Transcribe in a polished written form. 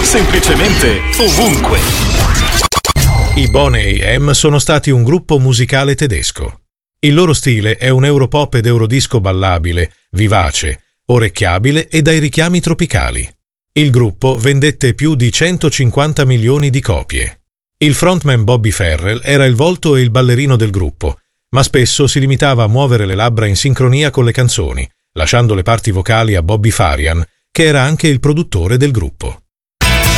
semplicemente ovunque. I Boney M sono stati un gruppo musicale tedesco. Il loro stile è un europop ed eurodisco ballabile, vivace, orecchiabile e dai richiami tropicali. Il gruppo vendette più di 150 milioni di copie. Il frontman Bobby Farrell era il volto e il ballerino del gruppo, ma spesso si limitava a muovere le labbra in sincronia con le canzoni, lasciando le parti vocali a Bobby Farian, che era anche il produttore del gruppo.